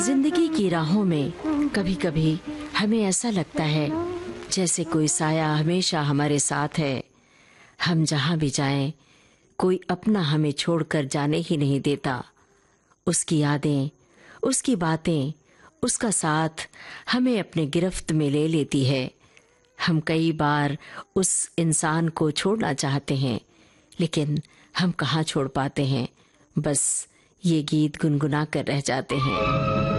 जिंदगी की राहों में कभी कभी हमें ऐसा लगता है जैसे कोई साया हमेशा हमारे साथ है। हम जहां भी जाएं, कोई अपना हमें छोड़कर जाने ही नहीं देता। उसकी यादें, उसकी बातें, उसका साथ हमें अपने गिरफ्त में ले लेती है। हम कई बार उस इंसान को छोड़ना चाहते हैं, लेकिन हम कहाँ छोड़ पाते हैं। बस ये गीत गुनगुना कर रह जाते हैं।